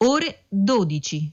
ore 12.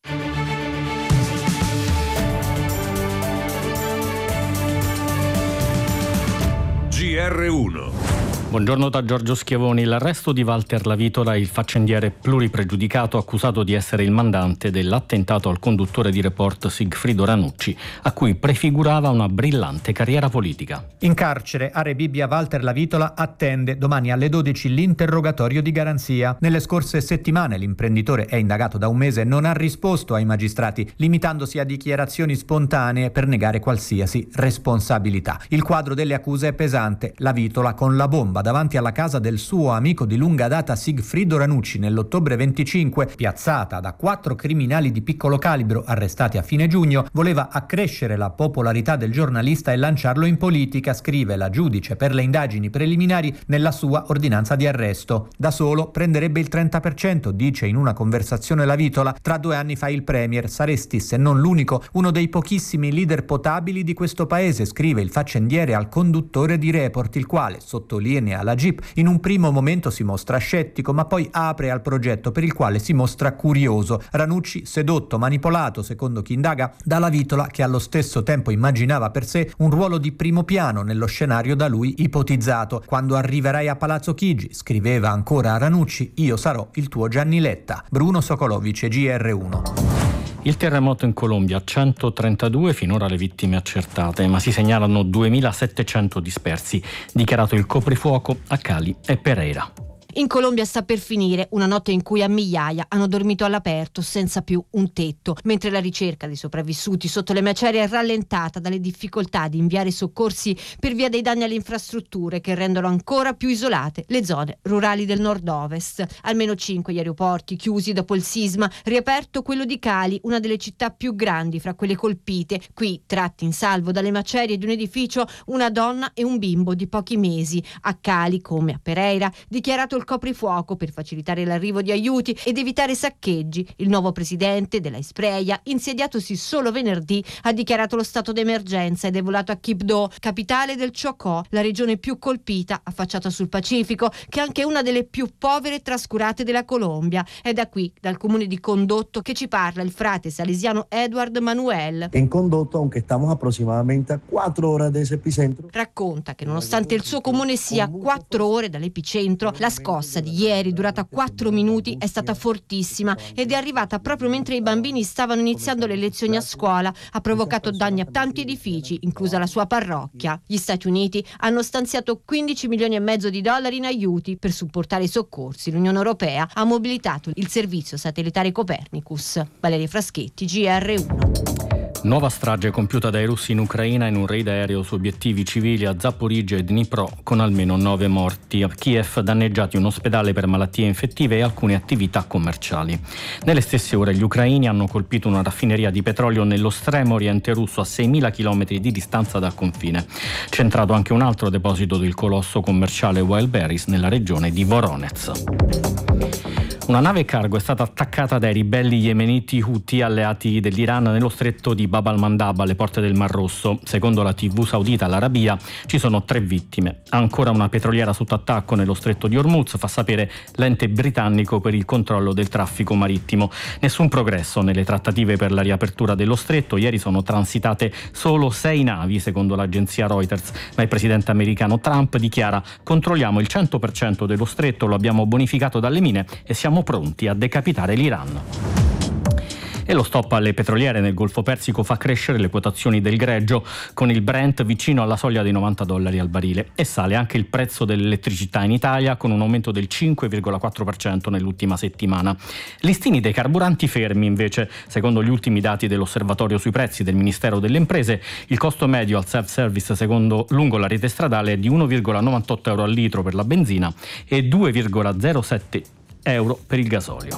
GR1. Buongiorno da Giorgio Schiavoni. L'arresto di Walter Lavitola, il faccendiere pluripregiudicato accusato di essere il mandante dell'attentato al conduttore di Report Sigfrido Ranucci, a cui prefigurava una brillante carriera politica. In carcere a Rebibbia Walter Lavitola attende domani alle 12 l'interrogatorio di garanzia. Nelle scorse settimane l'imprenditore è indagato da un mese e non ha risposto ai magistrati, limitandosi a dichiarazioni spontanee per negare qualsiasi responsabilità. Il quadro delle accuse è pesante. Lavitola con la bomba davanti alla casa del suo amico di lunga data Sigfrido Ranucci nell'ottobre 25, piazzata da 4 criminali di piccolo calibro arrestati a fine giugno, voleva accrescere la popolarità del giornalista e lanciarlo in politica, scrive la giudice per le indagini preliminari nella sua ordinanza di arresto. Da solo prenderebbe il 30%, dice in una conversazione Lavitola. Tra 2 anni fai il premier, saresti, se non l'unico, uno dei pochissimi leader potabili di questo paese, scrive il faccendiere al conduttore di Report, il quale, sottolinea alla GIP, in un primo momento si mostra scettico, ma poi apre al progetto, per il quale si mostra curioso. Ranucci sedotto, manipolato, secondo chi indaga, da Lavitola, che allo stesso tempo immaginava per sé un ruolo di primo piano nello scenario da lui ipotizzato. Quando arriverai a Palazzo Chigi, scriveva ancora a Ranucci, io sarò il tuo Gianni Letta. Bruno Sokolovic, GR1. Il terremoto in Colombia, 132 finora le vittime accertate, ma si segnalano 2.700 dispersi. Dichiarato il coprifuoco a Cali e Pereira. In Colombia sta per finire una notte in cui a migliaia hanno dormito all'aperto senza più un tetto, mentre la ricerca dei sopravvissuti sotto le macerie è rallentata dalle difficoltà di inviare soccorsi per via dei danni alle infrastrutture che rendono ancora più isolate le zone rurali del nord-ovest. Almeno 5 gli aeroporti chiusi dopo il sisma, riaperto quello di Cali, una delle città più grandi fra quelle colpite. Qui, tratti in salvo dalle macerie di un edificio, una donna e un bimbo di pochi mesi. A Cali, come a Pereira, dichiarato il coprifuoco per facilitare l'arrivo di aiuti ed evitare saccheggi. Il nuovo presidente della Espreia, insediatosi solo venerdì, ha dichiarato lo stato d'emergenza ed è volato a Quibdó, capitale del Chocó, la regione più colpita, affacciata sul Pacifico, che è anche una delle più povere e trascurate della Colombia. È da qui, dal comune di Condotto, che ci parla il frate salesiano Edward Manuel. In Condotto, aunque estamos aproximadamente a 4 horas de ese epicentro, racconta che nonostante il suo comune sia a 4 ore dall'epicentro, la scossa di ieri, durata 4 minuti, è stata fortissima ed è arrivata proprio mentre i bambini stavano iniziando le lezioni a scuola. Ha provocato danni a tanti edifici, inclusa la sua parrocchia. Gli Stati Uniti hanno stanziato 15 milioni e mezzo di dollari in aiuti per supportare i soccorsi. L'Unione Europea ha mobilitato il servizio satellitare Copernicus. Valeria Fraschetti, GR1. Nuova strage compiuta dai russi in Ucraina in un raid aereo su obiettivi civili a Zaporizhzhia e Dnipro, con almeno 9 morti. A Kiev danneggiati un ospedale per malattie infettive e alcune attività commerciali. Nelle stesse ore gli ucraini hanno colpito una raffineria di petrolio nello estremo oriente russo, a 6.000 km di distanza dal confine. Centrato anche un altro deposito del colosso commerciale Wildberries nella regione di Voronezh. Una nave cargo è stata attaccata dai ribelli yemeniti Houthi, alleati dell'Iran, nello stretto di Bab al-Mandab, alle porte del Mar Rosso. Secondo la TV saudita Al-Arabiya ci sono 3 vittime. Ancora una petroliera sotto attacco nello stretto di Hormuz, fa sapere l'ente britannico per il controllo del traffico marittimo. Nessun progresso nelle trattative per la riapertura dello stretto. Ieri sono transitate solo 6 navi, secondo l'agenzia Reuters, ma il presidente americano Trump dichiara: controlliamo il 100% dello stretto, lo abbiamo bonificato dalle mine e siamo pronti a decapitare l'Iran. E lo stop alle petroliere nel Golfo Persico fa crescere le quotazioni del greggio, con il Brent vicino alla soglia dei $90 al barile, e sale anche il prezzo dell'elettricità in Italia, con un aumento del 5,4% nell'ultima settimana. Listini dei carburanti fermi invece. Secondo gli ultimi dati dell'osservatorio sui prezzi del Ministero delle Imprese, il costo medio al self-service lungo la rete stradale è di 1,98 euro al litro per la benzina e 2,07 euro per il gasolio.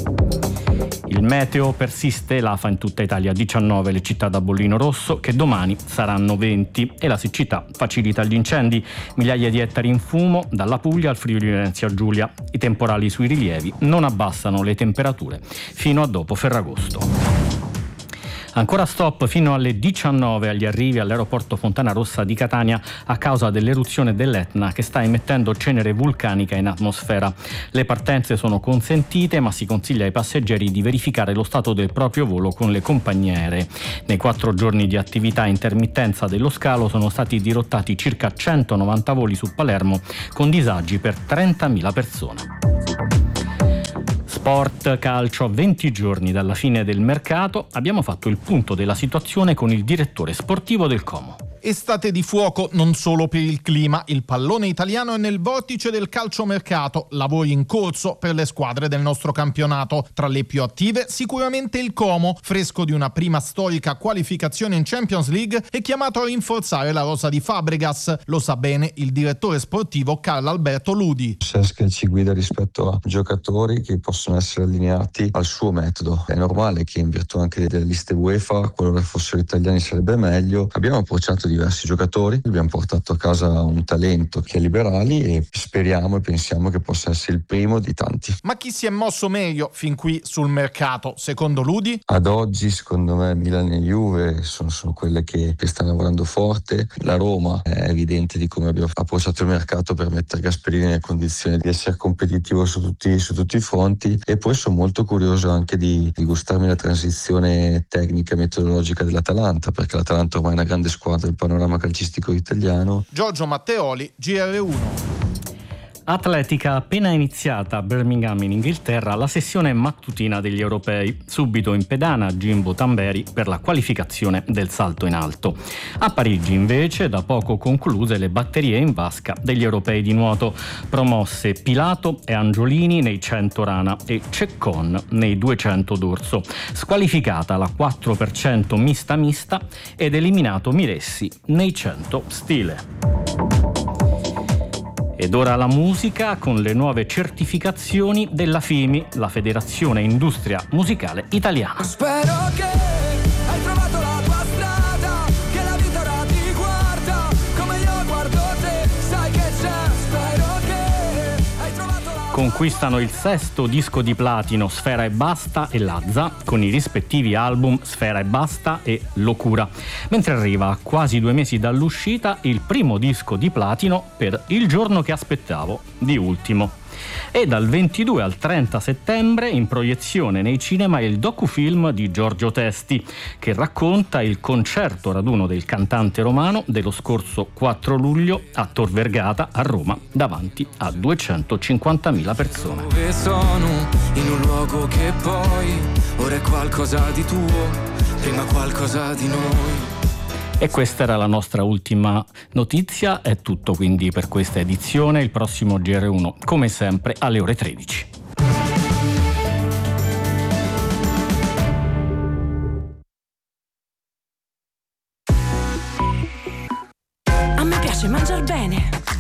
Il meteo persiste, l'afa in tutta Italia 19 le città da bollino rosso, che domani saranno 20, e la siccità facilita gli incendi, migliaia di ettari in fumo dalla Puglia al Friuli Venezia Giulia. I temporali sui rilievi non abbassano le temperature fino a dopo Ferragosto. Ancora stop fino alle 19 agli arrivi all'aeroporto Fontanarossa di Catania a causa dell'eruzione dell'Etna che sta emettendo cenere vulcanica in atmosfera. Le partenze sono consentite, ma si consiglia ai passeggeri di verificare lo stato del proprio volo con le compagnie aeree. Nei 4 giorni di attività a intermittenza dello scalo sono stati dirottati circa 190 voli su Palermo, con disagi per 30.000 persone. Sport, calcio, a 20 giorni dalla fine del mercato abbiamo fatto il punto della situazione con il direttore sportivo del Como. Estate di fuoco non solo per il clima, il pallone italiano è nel vortice del calciomercato, lavori in corso per le squadre del nostro campionato. Tra le più attive sicuramente il Como, fresco di una prima storica qualificazione in Champions League, è chiamato a rinforzare la rosa di Fabregas. Lo sa bene il direttore sportivo Carlo Alberto Ludi. Cesc ci guida rispetto a giocatori che possono essere allineati al suo metodo. È normale che in virtù anche delle liste UEFA, qualora fossero italiani sarebbe meglio. Abbiamo approcciato diversi giocatori, abbiamo portato a casa un talento che è Liberali e speriamo e pensiamo che possa essere il primo di tanti. Ma chi si è mosso meglio fin qui sul mercato, secondo Ludi? Ad oggi secondo me Milan e Juve sono quelle che stanno lavorando forte. La Roma è evidente di come abbiamo approcciato il mercato per mettere Gasperini nelle condizioni di essere competitivo su tutti i fronti, e poi sono molto curioso anche di gustarmi la transizione tecnica e metodologica dell'Atalanta, perché l'Atalanta ormai è una grande squadra del panorama calcistico italiano. Giorgio Matteoli, GR1. Atletica, appena iniziata a Birmingham in Inghilterra la sessione mattutina degli europei, subito in pedana Jimbo Tamberi per la qualificazione del salto in alto. A Parigi invece da poco concluse le batterie in vasca degli europei di nuoto, promosse Pilato e Angiolini nei 100 rana e Ceccon nei 200 dorso, squalificata la 4% mista ed eliminato Miressi nei 100 stile. Ed ora la musica con le nuove certificazioni della FIMI, la Federazione Industria Musicale Italiana. Spero che hai trovato la tua strada, che la vita ora ti guarda come io guardo te, sai che c'è. Spero che hai trovato la... Conquistano il 6° disco di platino Sfera Ebbasta e Lazza, con i rispettivi album Sfera Ebbasta e Locura, mentre arriva a quasi 2 mesi dall'uscita il primo disco di platino per Il giorno che aspettavo di Ultimo. E dal 22 al 30 settembre in proiezione nei cinema il docufilm di Giorgio Testi, che racconta il concerto raduno del cantante romano dello scorso 4 luglio a Tor Vergata a Roma davanti a 250.000 persone. Dove sono in un luogo che poi ora è qualcosa di tuo, prima qualcosa di noi. E questa era la nostra ultima notizia, è tutto quindi per questa edizione, il prossimo GR1 come sempre alle ore 13. A me piace mangiar bene.